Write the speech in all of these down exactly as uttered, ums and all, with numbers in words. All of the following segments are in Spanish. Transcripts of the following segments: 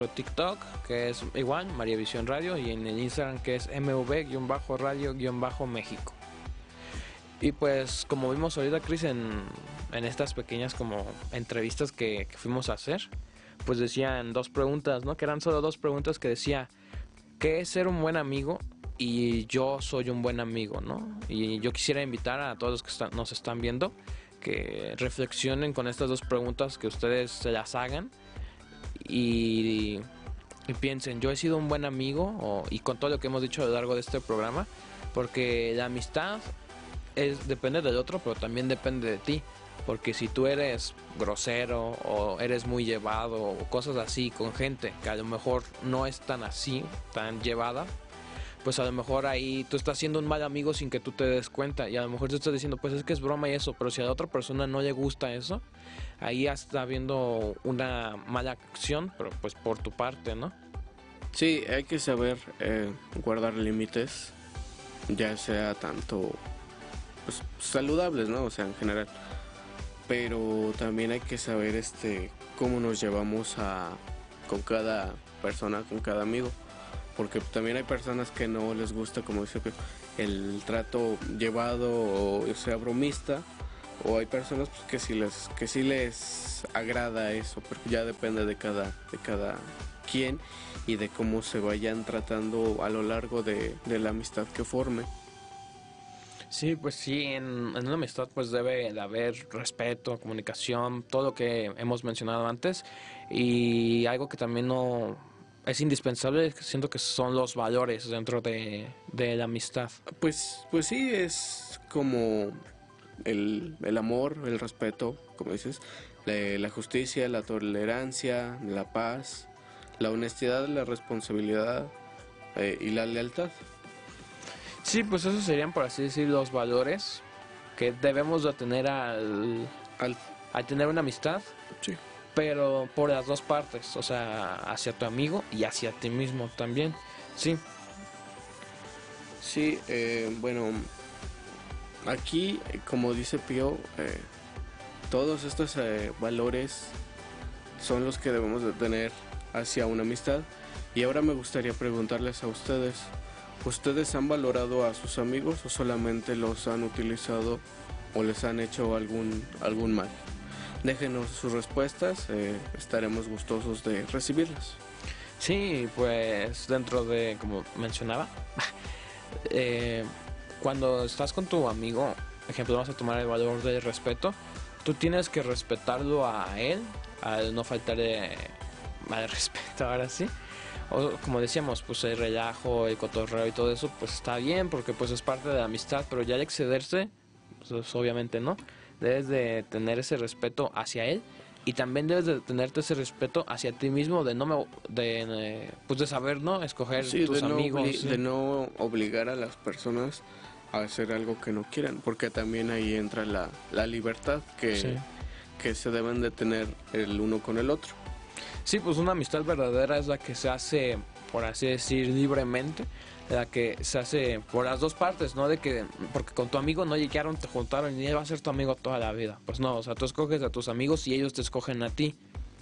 TikTok, que es igual, María Visión Radio, y en el Instagram, que es M V radio México. Y pues como vimos ahorita, Chris, en, en estas pequeñas como entrevistas que, que fuimos a hacer, pues decían dos preguntas, ¿no? Que eran solo dos preguntas que decía, ¿qué es ser un buen amigo? Y yo soy un buen amigo, ¿no? Y yo quisiera invitar a todos los que están, nos están viendo que reflexionen con estas dos preguntas, que ustedes se las hagan y, y piensen, ¿yo he sido un buen amigo? O, y con todo lo que hemos dicho a lo largo de este programa, porque la amistad es, depende del otro, pero también depende de ti. Porque si tú eres grosero o eres muy llevado o cosas así con gente que a lo mejor no es tan así, tan llevada, pues a lo mejor ahí tú estás siendo un mal amigo sin que tú te des cuenta. Y a lo mejor tú estás diciendo, pues es que es broma y eso, pero si a la otra persona no le gusta eso, ahí ya está habiendo una mala acción, pero pues por tu parte, ¿no? Sí, hay que saber eh, guardar límites, ya sea tanto pues, saludables, ¿no? O sea, en general. Pero también hay que saber este cómo nos llevamos a con cada persona, con cada amigo, porque también hay personas que no les gusta, como dice, el trato llevado o sea bromista, o hay personas pues, que sí les que sí les agrada eso, pero ya depende de cada de cada quien y de cómo se vayan tratando a lo largo de, de la amistad que forme. Sí, pues sí, en, en una amistad pues debe de haber respeto, comunicación, todo lo que hemos mencionado antes, y algo que también no es indispensable, siento que son los valores dentro de, de la amistad. Pues, pues sí, es como el, el amor, el respeto, como dices, la, la justicia, la tolerancia, la paz, la honestidad, la responsabilidad eh, y la lealtad. Sí, pues esos serían, por así decir, los valores que debemos de tener al, Al, al tener una amistad, sí. pero por las dos partes, o sea, hacia tu amigo y hacia ti mismo también, sí. Sí, eh, bueno, aquí, como dice Pío, eh, todos estos eh, valores son los que debemos de tener hacia una amistad. Y ahora me gustaría preguntarles a ustedes, ¿ustedes han valorado a sus amigos o solamente los han utilizado o les han hecho algún, algún mal? Déjenos sus respuestas, eh, estaremos gustosos de recibirlas. Sí, pues dentro de, como mencionaba, eh, cuando estás con tu amigo, ejemplo, vamos a tomar el valor del respeto, tú tienes que respetarlo a él, al no faltarle al respeto, ahora sí. O, como decíamos, pues el relajo, el cotorreo y todo eso, pues está bien, porque pues es parte de la amistad, pero ya al excederse, pues obviamente no. Debes de tener ese respeto hacia él y también debes de tenerte ese respeto hacia ti mismo, de no me, de pues de saber, ¿no? Escoger sí, tus de no amigos, obli- sí. de no obligar a las personas a hacer algo que no quieran, porque también ahí entra la, la libertad que, Sí. que se deben de tener el uno con el otro. Sí, pues una amistad verdadera es la que se hace, por así decir, libremente, la que se hace por las dos partes, ¿no? De que, porque con tu amigo no llegaron, te juntaron y él va a ser tu amigo toda la vida. Pues no, o sea, tú escoges a tus amigos y ellos te escogen a ti.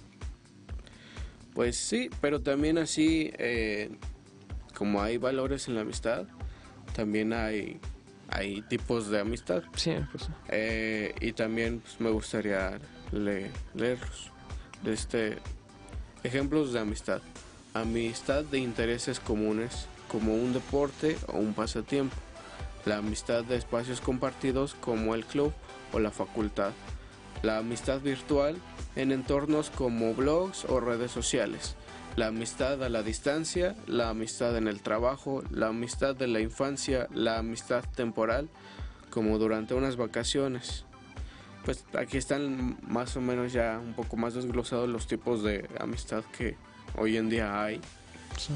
Pues sí, pero también así, eh, como hay valores en la amistad, también hay, hay tipos de amistad. Sí, pues. Eh, y también pues, me gustaría le- leerlos. Este, ejemplos de amistad. Amistad de intereses comunes, como un deporte o un pasatiempo. La amistad de espacios compartidos, como el club o la facultad. La amistad virtual en entornos como blogs o redes sociales. La amistad a la distancia, la amistad en el trabajo, la amistad de la infancia, la amistad temporal, como durante unas vacaciones. Pues aquí están más o menos ya un poco más desglosados los tipos de amistad que hoy en día hay. Sí.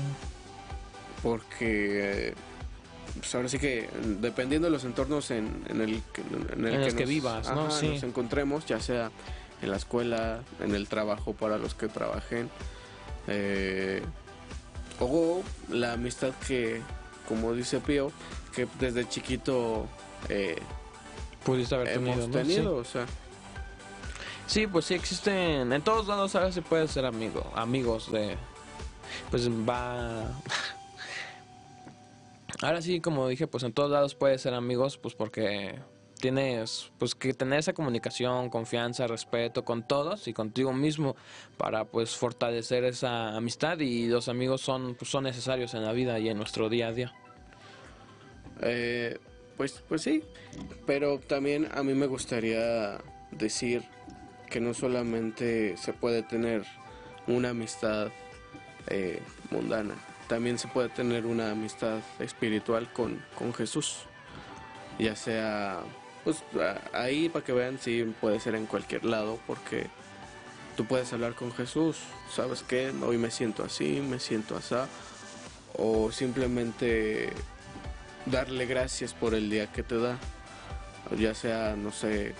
Porque eh, pues ahora sí que dependiendo de los entornos en, en el, que- en el En que, los que nos, vivas, ¿no? ajá, Sí. nos encontremos, ya sea en la escuela, en el trabajo para los que trabajen, eh, o la amistad que, como dice Pío, que desde chiquito eh, Pudiste haber tenido, hemos ¿no? tenido, Sí. o sea, Sí, pues sí existen, en todos lados ahora se puede ser amigo, amigos de, pues va... Ahora sí, como dije, pues en todos lados puedes ser amigos, pues porque tienes pues que tener esa comunicación, confianza, respeto con todos y contigo mismo para pues fortalecer esa amistad, y los amigos son pues, son necesarios en la vida y en nuestro día a día. Eh, pues, pues sí, pero también a mí me gustaría decir que no solamente se puede tener una amistad eh, mundana, también se puede tener una amistad espiritual con, con Jesús, ya sea, pues a- ahí para que vean, sí puede ser en cualquier lado, porque tú puedes hablar con Jesús, ¿sabes qué? Hoy me siento así, me siento así, o simplemente darle gracias por el día que te da, ya sea, no sé,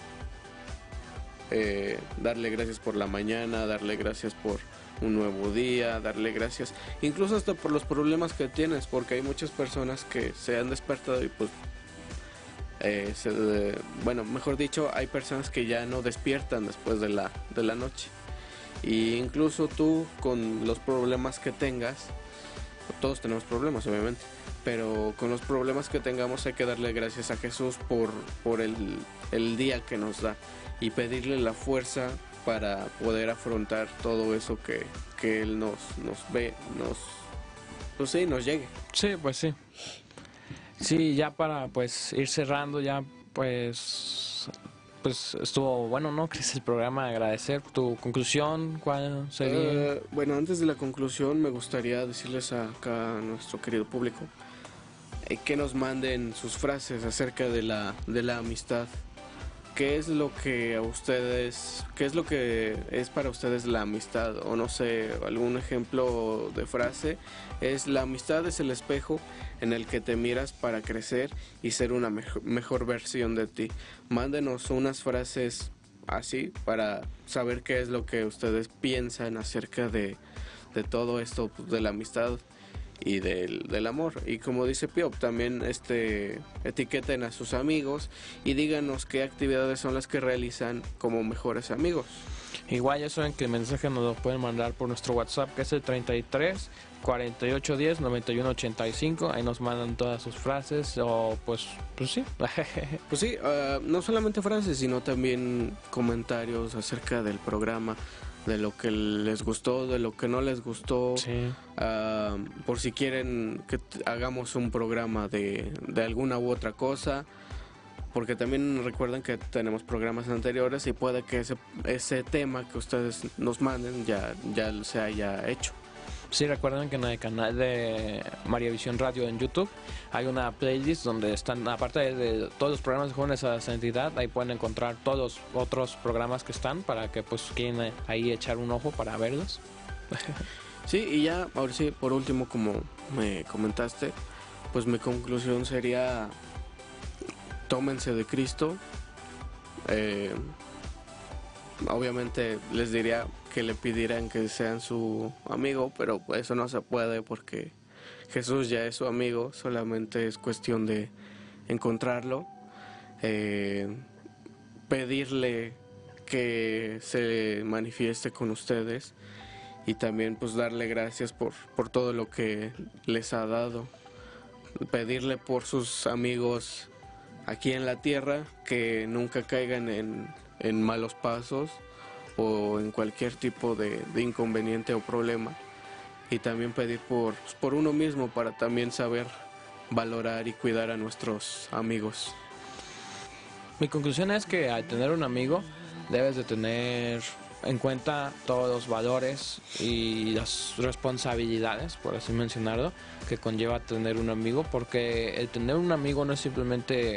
eh, darle gracias por la mañana, darle gracias por un nuevo día, darle gracias incluso hasta por los problemas que tienes, porque hay muchas personas que se han despertado y pues eh, se, eh, bueno, mejor dicho, hay personas que ya no despiertan después de la, de la noche, y incluso tú con los problemas que tengas, todos tenemos problemas obviamente, pero con los problemas que tengamos hay que darle gracias a Jesús por, por el, el día que nos da, y pedirle la fuerza para poder afrontar todo eso que, que Él nos, nos ve, nos, pues sí, nos llegue. Sí, pues sí. Sí, ya para pues ir cerrando, ya pues pues estuvo bueno, ¿no? Chris, el programa, agradecer tu conclusión, ¿cuál sería? Eh, bueno, antes de la conclusión me gustaría decirles acá a nuestro querido público eh, que nos manden sus frases acerca de la, de la amistad. ¿Qué es lo que a ustedes, qué es lo que es para ustedes la amistad? O no sé, algún ejemplo de frase es: la amistad es el espejo en el que te miras para crecer y ser una mejor, mejor versión de ti. Mándenos unas frases así para saber qué es lo que ustedes piensan acerca de, de todo esto, pues, de la amistad y del, del amor. Y como dice Pio, también este etiqueten a sus amigos y díganos qué actividades son las que realizan como mejores amigos. Igual ya saben que el mensaje nos lo pueden mandar por nuestro WhatsApp, que es el treinta y tres cuarenta y ocho diez noventa y uno ochenta y cinco. Ahí nos mandan todas sus frases, o pues pues sí. Pues sí, uh, no solamente frases, sino también comentarios acerca del programa, de lo que les gustó, de lo que no les gustó. Sí. Uh, por si quieren que t- hagamos un programa de, de alguna u otra cosa, porque también recuerden que tenemos programas anteriores y puede que ese, ese tema que ustedes nos manden ya, ya se haya hecho. Sí, recuerden que en el canal de María Visión Radio en YouTube hay una playlist donde están, aparte de todos los programas de Jóvenes a la Santidad, ahí pueden encontrar todos los otros programas que están, para que pues quieran ahí echar un ojo para verlos. Sí, y ya, ahora sí, por último, como me comentaste, pues mi conclusión sería: tómense de Cristo. Eh, obviamente les diría que le pidieran que sean su amigo, pero eso no se puede porque Jesús ya es su amigo, solamente es cuestión de encontrarlo, eh, pedirle que se manifieste con ustedes, y también pues darle gracias por, por todo lo que les ha dado, pedirle por sus amigos aquí en la tierra que nunca caigan en, en malos pasos o en cualquier tipo de, de inconveniente o problema, y también pedir por, por uno mismo para también saber valorar y cuidar a nuestros amigos. Mi conclusión es que al tener un amigo debes de tener en cuenta todos los valores y las responsabilidades, por así mencionarlo, que conlleva tener un amigo, porque el tener un amigo no es simplemente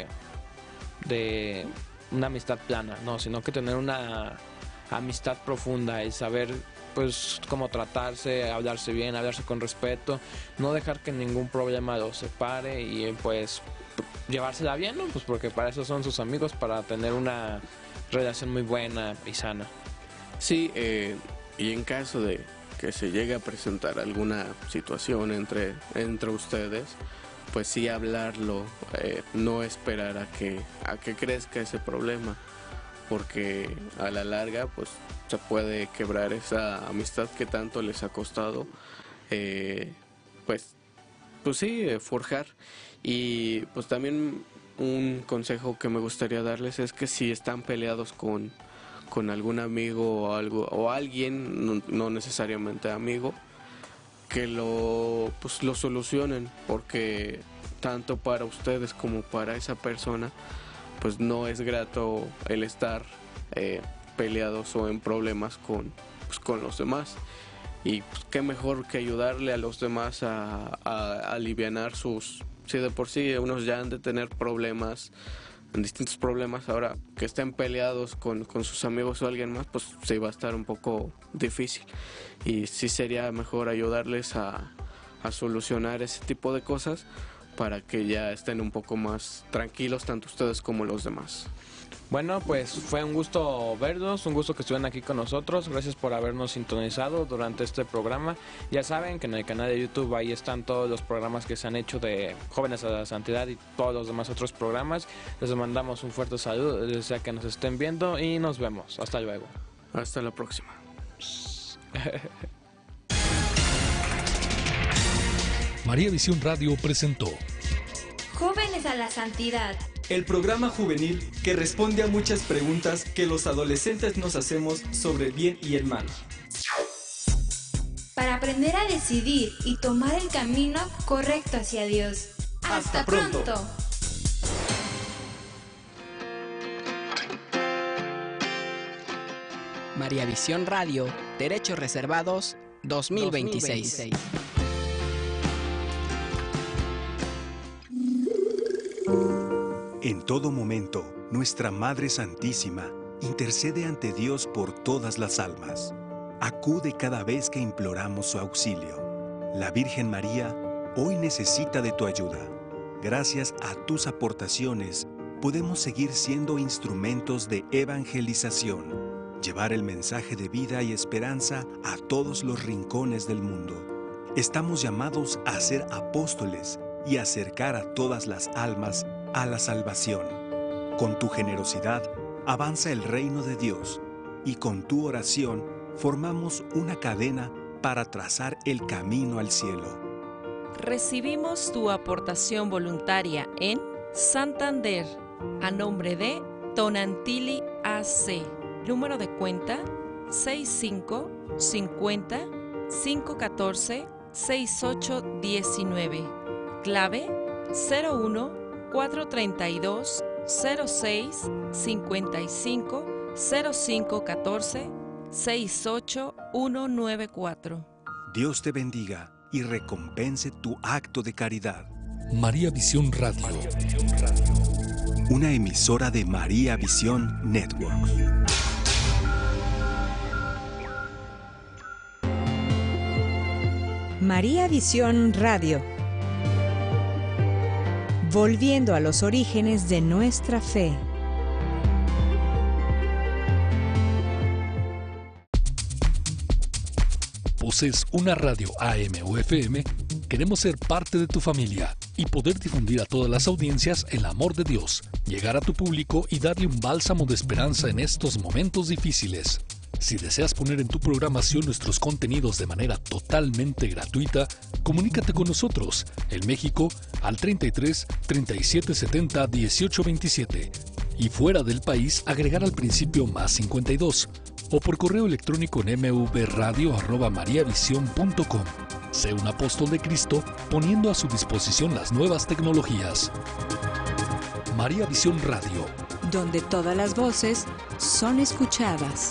de una amistad plana, no, sino que tener una amistad profunda y saber pues cómo tratarse, hablarse bien, hablarse con respeto, no dejar que ningún problema los separe y pues llevársela bien, ¿no? Pues porque para eso son sus amigos, para tener una relación muy buena y sana. Sí, eh, y en caso de que se llegue a presentar alguna situación entre, entre ustedes, pues sí hablarlo, eh, no esperar a que, a que crezca ese problema, porque a la larga pues se puede quebrar esa amistad que tanto les ha costado, eh, pues, pues sí, eh, forjar. Y pues también un consejo que me gustaría darles es que si están peleados con, con algún amigo o algo o alguien, no, no necesariamente amigo, que lo pues lo solucionen, porque tanto para ustedes como para esa persona pues no es grato el estar eh, peleados o en problemas con pues, con los demás. Y pues, qué mejor que ayudarle a los demás a, a, a alivianar sus, si de por sí unos ya han de tener problemas, distintos problemas, ahora que estén peleados con, con sus amigos o alguien más, pues sí va a estar un poco difícil. Y sí sería mejor ayudarles a, a solucionar ese tipo de cosas para que ya estén un poco más tranquilos, tanto ustedes como los demás. Bueno, pues fue un gusto verlos, un gusto que estuvieran aquí con nosotros. Gracias por habernos sintonizado durante este programa. Ya saben que en el canal de YouTube ahí están todos los programas que se han hecho de Jóvenes a la Santidad y todos los demás otros programas. Les mandamos un fuerte saludo, les deseo que nos estén viendo y nos vemos. Hasta luego. Hasta la próxima. María Visión Radio presentó Jóvenes a la Santidad, el programa juvenil que responde a muchas preguntas que los adolescentes nos hacemos sobre el bien y el mal. para aprender a decidir y tomar el camino correcto hacia Dios. ¡Hasta, Hasta pronto! pronto. María Visión Radio, Derechos Reservados dos mil veintiséis. dos mil veintiséis. En todo momento, nuestra Madre Santísima intercede ante Dios por todas las almas. Acude cada vez que imploramos su auxilio. La Virgen María hoy necesita de tu ayuda. Gracias a tus aportaciones, podemos seguir siendo instrumentos de evangelización, llevar el mensaje de vida y esperanza a todos los rincones del mundo. Estamos llamados a ser apóstoles y acercar a todas las almas a la salvación. Con tu generosidad avanza el reino de Dios y con tu oración formamos una cadena para trazar el camino al cielo. Recibimos tu aportación voluntaria en Santander a nombre de Tonantili A C. Número de cuenta seis cinco cincuenta cinco catorce sesenta y ocho diecinueve. Clave cero uno cuatro treinta y dos cero seis cincuenta y cinco cero cinco catorce sesenta y ocho ciento noventa y cuatro. Dios te bendiga y recompense tu acto de caridad. María Visión Radio. María Visión Radio. Una emisora de María Visión Networks. María Visión Radio. Volviendo a los orígenes de nuestra fe. ¿Posees una radio A M o F M? Queremos ser parte de tu familia y poder difundir a todas las audiencias el amor de Dios, llegar a tu público y darle un bálsamo de esperanza en estos momentos difíciles. Si deseas poner en tu programación nuestros contenidos de manera totalmente gratuita, comunícate con nosotros en México al treinta y tres, treinta y siete setenta, dieciocho veintisiete y fuera del país agregar al principio más cincuenta y dos o por correo electrónico en mvradio arroba mariavision punto com. Sé un apóstol de Cristo poniendo a su disposición las nuevas tecnologías. María Visión Radio, donde todas las voces son escuchadas.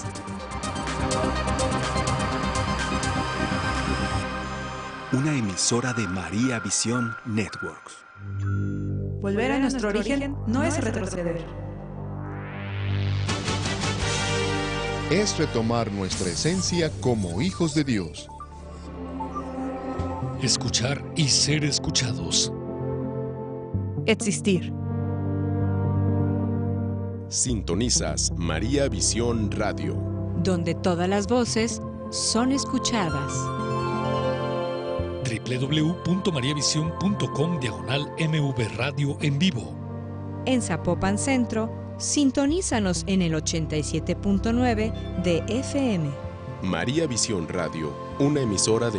Una emisora de María Visión Networks. Volver a nuestro origen no es retroceder. Es retomar nuestra esencia como hijos de Dios. Escuchar y ser escuchados. Existir. Sintonizas María Visión Radio, donde todas las voces son escuchadas. doble u doble u doble u punto mariavision punto com diagonal M V Radio en vivo. En Zapopan Centro, sintonízanos en el ochenta y siete punto nueve de F M. María Visión Radio, una emisora de